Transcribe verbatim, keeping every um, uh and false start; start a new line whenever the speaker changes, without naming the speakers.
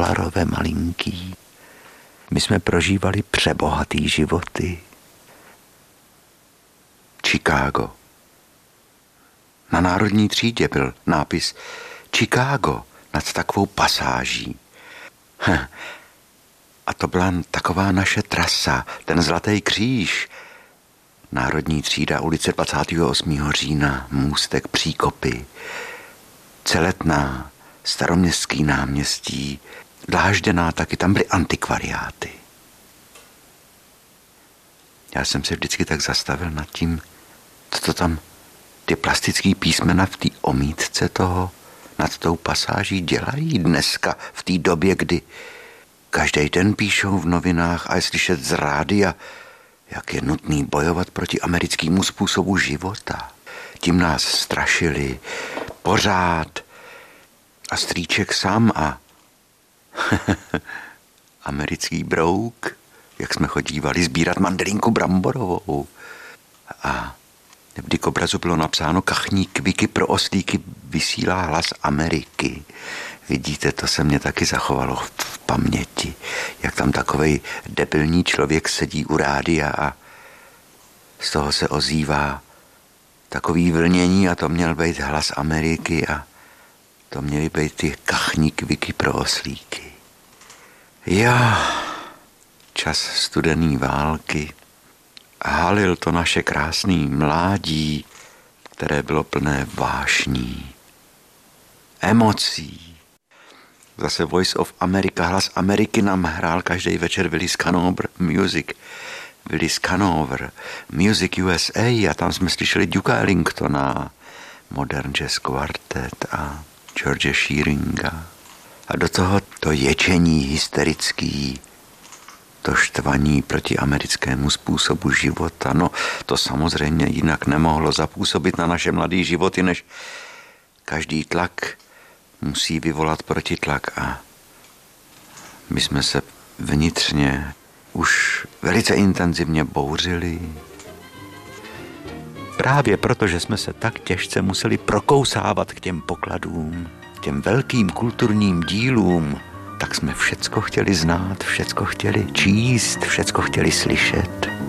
dolarové malinký. My jsme prožívali přebohatý životy. Chicago. Na Národní třídě byl nápis Chicago nad takovou pasáží. Hm. A to byla taková naše trasa, ten Zlatý kříž. Národní třída, ulice dvacátého osmého října, můstek Příkopy, Celetná, Staroměstský náměstí, Dlážděná, taky tam byly antikvariáty. Já jsem se vždycky tak zastavil nad tím, co to tam ty plastický písmena v té omítce toho nad tou pasáží dělají dneska, v té době, kdy každý den píšou v novinách a je slyšet z rádia, jak je nutný bojovat proti americkému způsobu života. Tím nás strašili pořád a strýček sám a americký brouk, jak jsme chodívali sbírat mandarinku bramborovou. A vždy k obrazu bylo napsáno kachní kviky pro oslíky vysílá hlas Ameriky. Vidíte, to se mě taky zachovalo v paměti, jak tam takovej debilní člověk sedí u rádia a z toho se ozývá takový vlnění a to měl být hlas Ameriky a to měly být ty kachní kviky pro oslíky. Já, čas studený války, halil to naše krásný mládí, které bylo plné vášní, emocí. Zase Voice of America, hlas Ameriky nám hrál každý večer Willie Canover Music. Willie Canover Music U S A a tam jsme slyšeli Duka Ellingtona, Modern Jazz Quartet a George Shearinga. A do toho to ječení hysterický, to štvaní proti americkému způsobu života. No, to samozřejmě jinak nemohlo zapůsobit na naše mladé životy, než každý tlak musí vyvolat protitlak a my jsme se vnitřně už velice intenzivně bouřili. Právě proto, že jsme se tak těžce museli prokousávat k těm pokladům, těm velkým kulturním dílům, tak jsme všecko chtěli znát, všecko chtěli číst, všecko chtěli slyšet.